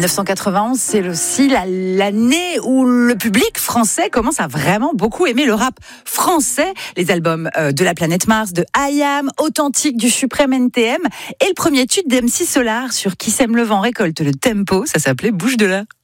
1991, c'est aussi l'année où le public français commence à vraiment beaucoup aimer le rap français. Les albums de la planète Mars, de I.Am, Authentique du Suprême NTM et le premier tube d'MC Solar sur Qui sème le vent récolte le tempo, ça s'appelait Bouge de là.